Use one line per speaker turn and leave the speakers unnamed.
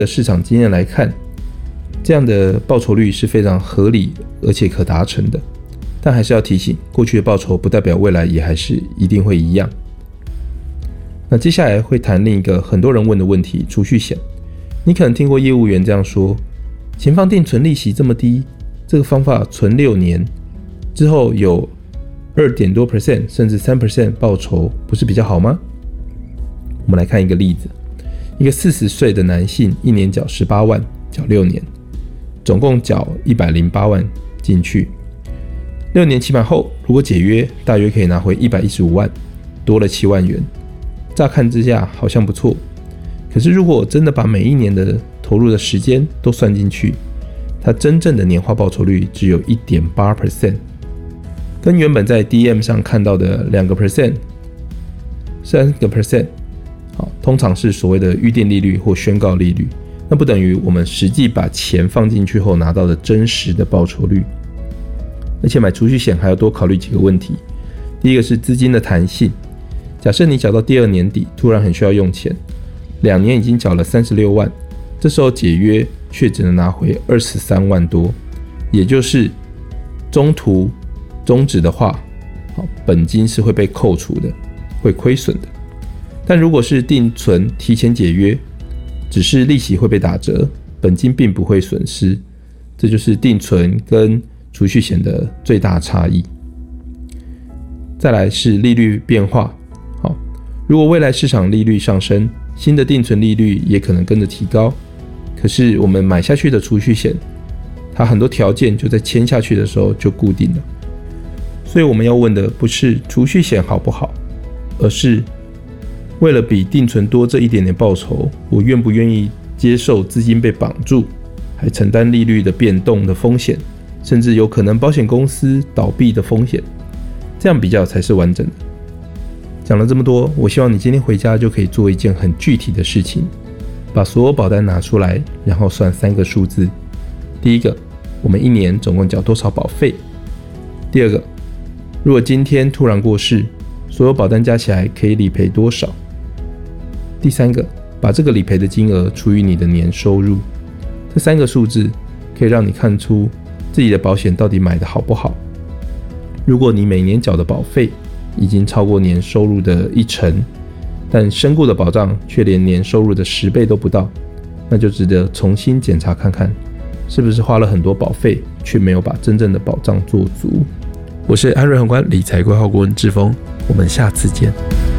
的市场经验来看，这样的报酬率是非常合理而且可达成的。但还是要提醒，过去的报酬不代表未来也还是一定会一样。那接下来会谈另一个很多人问的问题，储蓄险。你可能听过业务员这样说，钱放定存利息这么低，这个方法存6年之后有2%多甚至3% 报酬，不是比较好吗？我们来看一个例子，一个40岁的男性，一年缴18万，缴6年，总共缴108万进去。6年期满后，如果解约，大约可以拿回115万，多了7万元。乍看之下好像不错，可是如果真的把每一年的投入的时间都算进去，它真正的年化报酬率只有 1.8%， 跟原本在 DM 上看到的 2%、3%， 通常是所谓的预定利率或宣告利率，那不等于我们实际把钱放进去后拿到的真实的报酬率。而且买储蓄险还要多考虑几个问题。第一个是资金的弹性，假设你缴到第2年底突然很需要用钱，2年已经缴了36万，这时候解约却只能拿回23万多，也就是中途终止的话，本金是会被扣除的，会亏损的。但如果是定存提前解约，只是利息会被打折，本金并不会损失，这就是定存跟储蓄险的最大差异。再来是利率变化，如果未来市场利率上升，新的定存利率也可能跟着提高，可是我们买下去的储蓄险，它很多条件就在签下去的时候就固定了。所以我们要问的不是储蓄险好不好，而是为了比定存多这一点点报酬，我愿不愿意接受资金被绑住，还承担利率的变动的风险，甚至有可能保险公司倒闭的风险，这样比较才是完整的。讲了这么多，我希望你今天回家就可以做一件很具体的事情，把所有保单拿出来，然后算3个数字。第一个，我们1年总共缴多少保费？第二个，如果今天突然过世，所有保单加起来可以理赔多少？第三个，把这个理赔的金额除以你的年收入。这3个数字可以让你看出自己的保险到底买的好不好。如果你每年缴的保费已经超过年收入的1%，但身故的保障却连年收入的10倍都不到，那就值得重新检查看看，是不是花了很多保费，却没有把真正的保障做足。我是安瑞宏观理财规划顾问志峰，我们下次见。